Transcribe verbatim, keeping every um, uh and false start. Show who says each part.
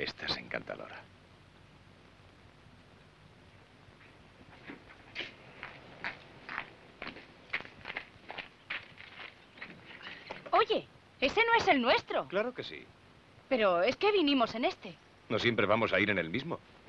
Speaker 1: Esta es encantadora.
Speaker 2: Oye, ese no es el nuestro.
Speaker 1: Claro que sí.
Speaker 2: Pero es que vinimos en este.
Speaker 1: No siempre vamos a ir en el mismo.